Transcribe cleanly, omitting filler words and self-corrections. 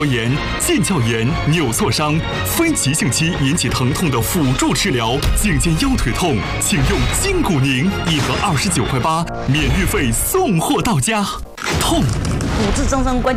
炎、腱鞘炎、扭挫伤、非急性期引起疼痛的辅助治疗，颈肩腰腿痛，请用筋骨宁，1盒29.8块，免运费送货到家。痛， 骨质增生关。